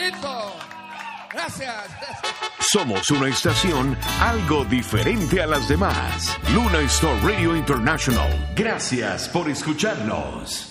Rico. Gracias. Somos una estación algo diferente a las demás. Luna Star Radio International. Gracias por escucharnos.